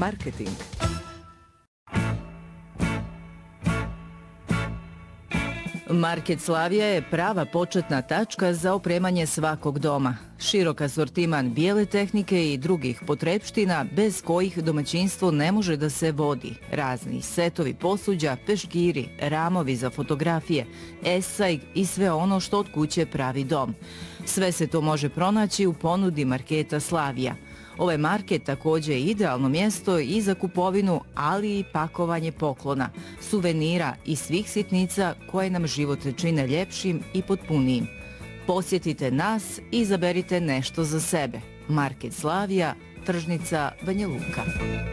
Marketing. Market Slavija je prava početna tačka za opremanje svakog doma. Širok asortiman bijele tehnike i drugih potrepština bez kojih domaćinstvo ne može da se vodi. Razni setovi posuđa, peškiri, ramovi za fotografije, esajg i sve ono što od kuće pravi dom. Sve se to može pronaći u ponudi Marketa Slavija. Ovaj market također je idealno mjesto i za kupovinu, ali i pakovanje poklona, suvenira i svih sitnica koje nam život čine ljepšim i potpunijim. Posjetite nas i izaberite nešto za sebe. Market Slavija, tržnica Banja Luka.